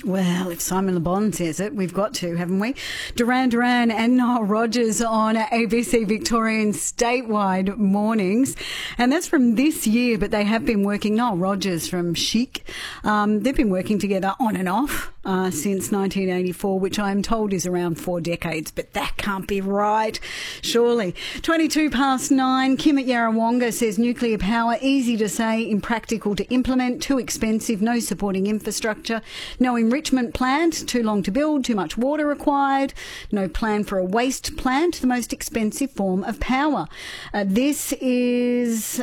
Well, if Simon Le Bon says it, we've got to, haven't we? Duran Duran and Nile Rodgers on ABC Victorian statewide mornings. And that's from this year, but they have been working, Nile Rodgers from Chic, they've been working together on and off since 1984, which I'm told is around 4 decades, but that can't be right, surely. 9:22, Kim at Yarrawonga says nuclear power, easy to say, impractical to implement, too expensive, no supporting infrastructure, no enrichment plant, too long to build, too much water required, no plan for a waste plant, the most expensive form of power. This is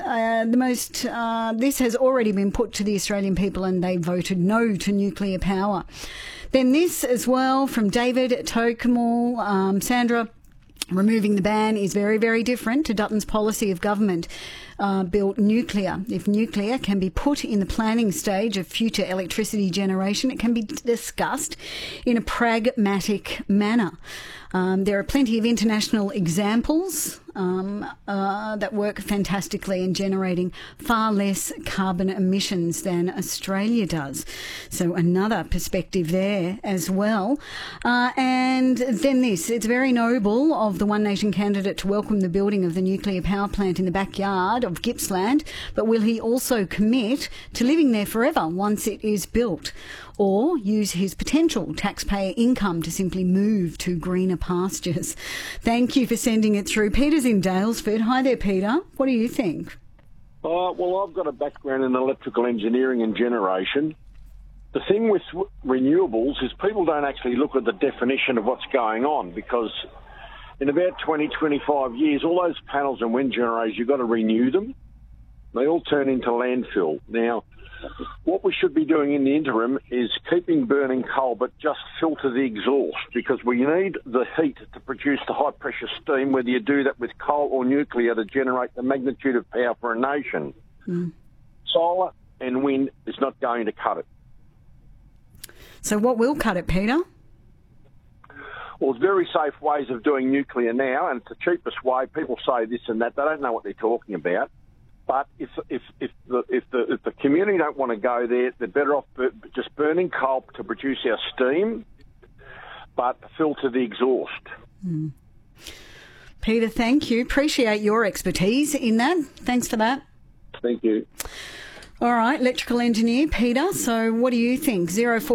this has already been put to the Australian people and they voted no to nuclear power. Then this as well from David at Tocumwal, Sandra. Removing the ban is very, very different to Dutton's policy of government built nuclear. If nuclear can be put in the planning stage of future electricity generation, it can be discussed in a pragmatic manner. There are plenty of international examples that work fantastically in generating far less carbon emissions than Australia does. So another perspective there as well. And then this, it's very noble of the One Nation candidate to welcome the building of the nuclear power plant in the backyard of Gippsland, but will he also commit to living there forever once it is built? Or use his potential taxpayer income to simply move to greener pastures? Thank you for sending it through. Peter's in Daylesford. Hi there, Peter. What do you think? Well, I've got a background in electrical engineering and generation. The thing with renewables is people don't actually look at the definition of what's going on, because in about 20, 25 years, all those panels and wind generators, you've got to renew them. They all turn into landfill. Now, what we should be doing in the interim is keeping burning coal, but just filter the exhaust, because we need the heat to produce the high-pressure steam, whether you do that with coal or nuclear, to generate the magnitude of power for a nation. Solar and wind is not going to cut it. So what will cut it, Peter? Well, there's very safe ways of doing nuclear now, and it's the cheapest way. People say this and that. They don't know what they're talking about. But if the community don't want to go there, they're better off just burning coal to produce our steam, but filter the exhaust. Peter, thank you. Appreciate your expertise in that. Thanks for that. Thank you. All right, electrical engineer Peter, so what do you think?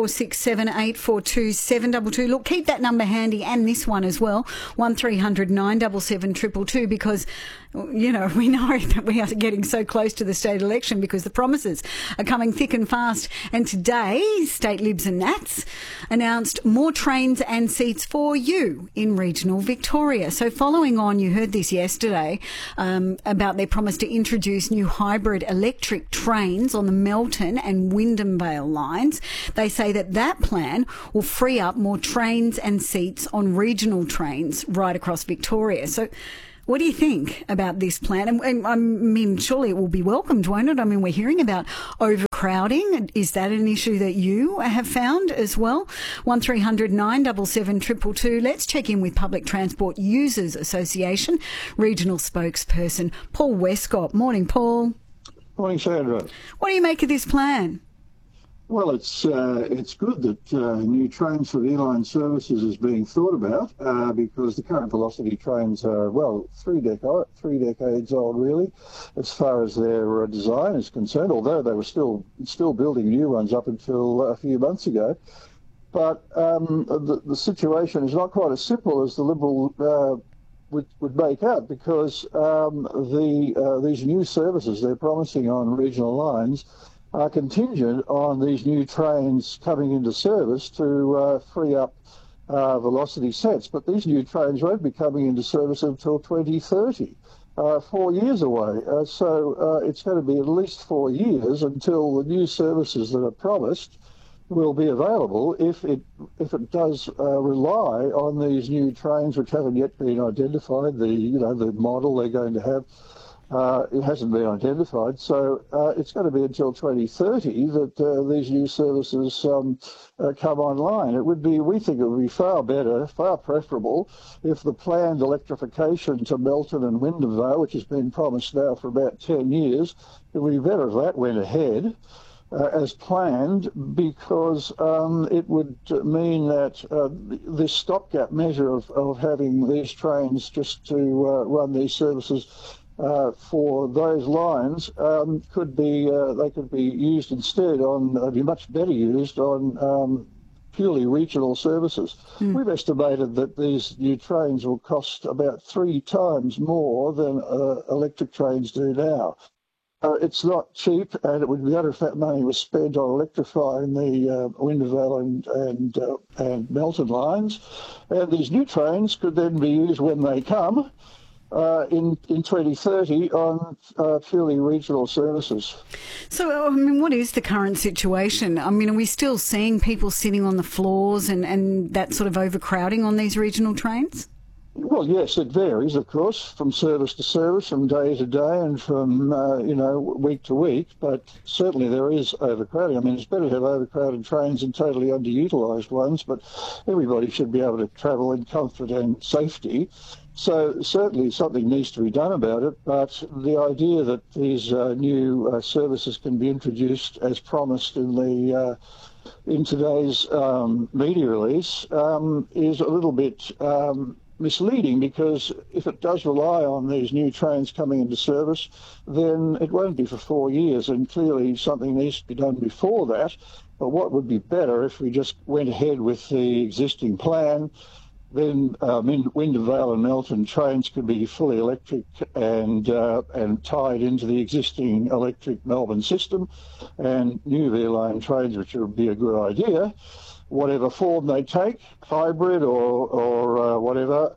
0467842722. Look, keep that number handy, and this one as well, 1300 977 222, because, you know, we know that we are getting so close to the state election because the promises are coming thick and fast. And today, State Libs and Nats announced more trains and seats for you in regional Victoria. So following on, you heard this yesterday, about their promise to introduce new hybrid electric trains on the Melton and Wyndham Vale lines. They say that plan will free up more trains and seats on regional trains right across Victoria. So what do you think about this plan? And I mean, surely it will be welcomed, won't it? I mean, we're hearing about overcrowding. Is that an issue that you have found as well? 1300 977 222. Let's check in with Public Transport Users Association regional spokesperson Paul Westcott. Morning, Paul. Morning, Sandra. What do you make of this plan? Well, it's good that new trains for the inline services is being thought about because the current Velocity trains are, well, three decades old, really, as far as their design is concerned, although they were still building new ones up until a few months ago. But the situation is not quite as simple as the Liberal would make out, because these new services they're promising on regional lines are contingent on these new trains coming into service to free up Velocity sets. But these new trains won't be coming into service until 2030, 4 years away. So it's going to be at least 4 years until the new services that are promised will be available, if it does rely on these new trains which haven't yet been identified. The model they're going to have, it hasn't been identified. So it's going to be until 2030 that these new services come online. We think it would be far better, far preferable, if the planned electrification to Melton and Wyndham Vale, which has been promised now for about 10 years, it would be better if that went ahead. as planned, because it would mean that this stopgap measure of having these trains just to run these services for those lines could be used instead on, be much better used on purely regional services. We've estimated that these new trains will cost about 3 times more than electric trains do now. It's not cheap, and it would be better if that money was spent on electrifying the Windervale and Melton lines. And these new trains could then be used when they come in 2030 on purely regional services. So, I mean, what is the current situation? I mean, are we still seeing people sitting on the floors and that sort of overcrowding on these regional trains? Well, yes, it varies, of course, from service to service, from day to day, and from week to week. But certainly there is overcrowding. I mean, it's better to have overcrowded trains than totally underutilised ones. But everybody should be able to travel in comfort and safety. So certainly something needs to be done about it. But the idea that these new services can be introduced as promised in today's media release is a little bit misleading, because if it does rely on these new trains coming into service, then it won't be for 4 years, and clearly something needs to be done before that. But what would be better if we just went ahead with the existing plan? Then Windervale and Melton trains could be fully electric and tied into the existing electric Melbourne system, and new airline trains, which would be a good idea, whatever form they take, hybrid or whatever,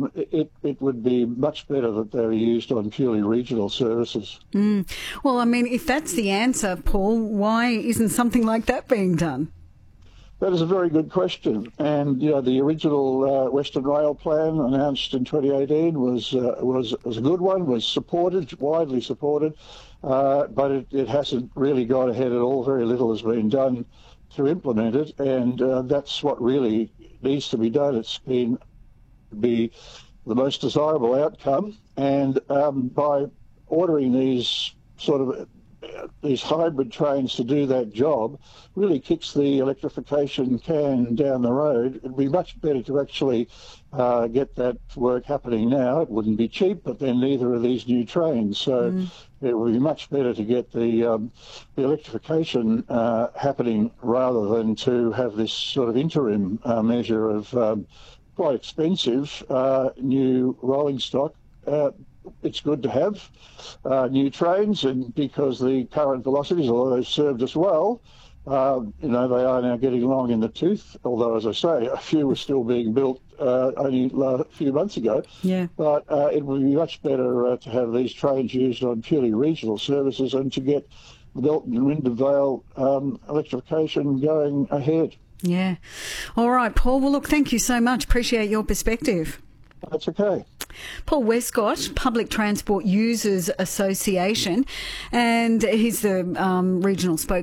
it would be much better that they were used on purely regional services. Well, I mean, if that's the answer, Paul, why isn't something like that being done? That is a very good question. And, the original Western Rail plan announced in 2018 was a good one, was supported, widely supported, but it hasn't really gone ahead at all. Very little has been done to implement it, and that's what really needs to be done. It's been the most desirable outcome, and by ordering these these hybrid trains to do that job really kicks the electrification can down the road. It'd be much better to actually get that work happening now. It wouldn't be cheap, but then neither are these new trains. So it would be much better to get the electrification happening rather than to have this sort of interim measure of quite expensive new rolling stock. It's good to have new trains, and because the current velocities, although they've served us well, they are now getting long in the tooth, although, as I say, a few were still being built only a few months ago. Yeah. But it would be much better to have these trains used on purely regional services and to get the Melton and Windervale electrification going ahead. Yeah. All right, Paul. Well, look, thank you so much. Appreciate your perspective. That's okay. Paul Westcott, Public Transport Users Association, and he's the regional spokesman